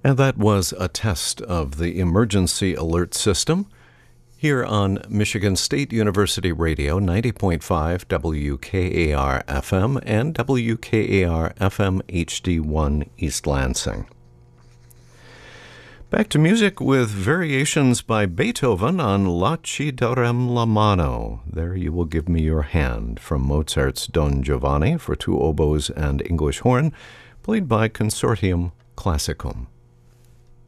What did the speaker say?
And that was a test of the emergency alert system here on Michigan State University Radio, 90.5 WKAR FM and WKAR FM HD1 East Lansing. Back to music with variations by Beethoven on La Ci darem la mano. There you will give me your hand, from Mozart's Don Giovanni for two oboes and English horn, played by Consortium Classicum.